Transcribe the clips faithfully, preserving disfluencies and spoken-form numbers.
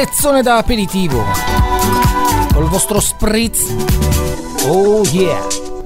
pezzone da aperitivo col vostro spritz. Oh yeah,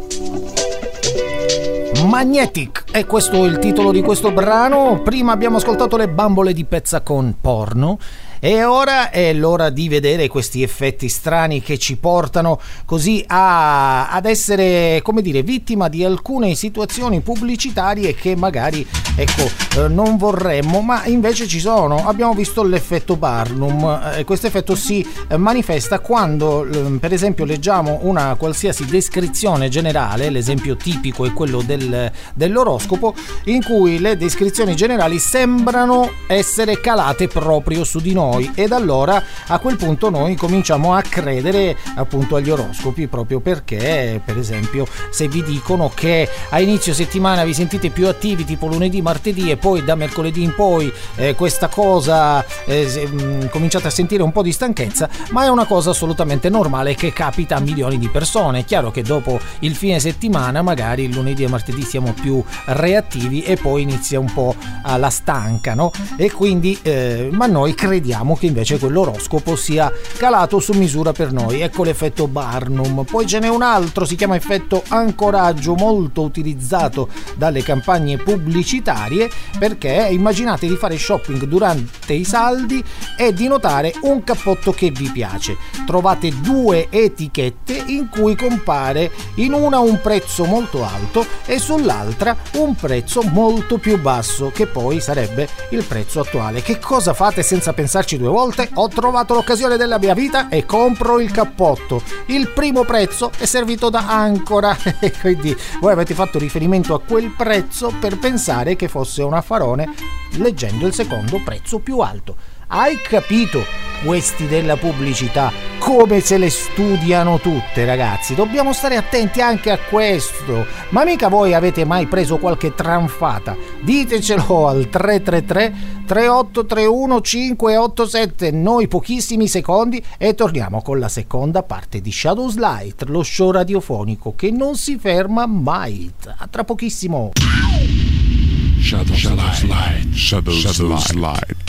Magnetic è questo il titolo di questo brano. Prima abbiamo ascoltato le bambole di pezza con Porno e ora è l'ora di vedere questi effetti strani che ci portano così a, ad essere, come dire, vittima di alcune situazioni pubblicitarie che magari, ecco, eh, non vorremmo, ma invece ci sono. Abbiamo visto l'effetto Barnum, eh, questo effetto si eh, manifesta quando, eh, per esempio, leggiamo una qualsiasi descrizione generale. L'esempio tipico è quello del, dell'oroscopo, in cui le descrizioni generali sembrano essere calate proprio su di noi. Ed allora a quel punto noi cominciamo a credere appunto agli oroscopi, proprio perché, per esempio, se vi dicono che a inizio settimana vi sentite più attivi tipo lunedì, martedì, e poi da mercoledì in poi eh, questa cosa eh, se, mh, cominciate a sentire un po' di stanchezza, ma è una cosa assolutamente normale che capita a milioni di persone. È chiaro che dopo il fine settimana magari il lunedì e martedì siamo più reattivi e poi inizia un po' la stanca, no? E quindi eh, ma noi crediamo che invece quell'oroscopo sia calato su misura per noi. Ecco l'effetto Barnum. Poi ce n'è un altro, si chiama effetto ancoraggio, molto utilizzato dalle campagne pubblicitarie, perché immaginate di fare shopping durante i saldi e di notare un cappotto che vi piace. Trovate due etichette in cui compare in una un prezzo molto alto e sull'altra un prezzo molto più basso, che poi sarebbe il prezzo attuale. Che cosa fate senza pensarci due volte? Ho trovato l'occasione della mia vita e compro il cappotto. Il primo prezzo è servito da Ancora e quindi voi avete fatto riferimento a quel prezzo per pensare che fosse un affarone, leggendo il secondo prezzo più alto. Hai capito? Questi della pubblicità come se le studiano tutte, ragazzi. Dobbiamo stare attenti anche a questo. Ma mica voi avete mai preso qualche tranfata? Ditecelo al tre tre tre tre otto tre uno cinque otto sette. Noi pochissimi secondi e torniamo con la seconda parte di Shadows Light, lo show radiofonico che non si ferma mai. A tra pochissimo. Shadows Light. Shadows Light.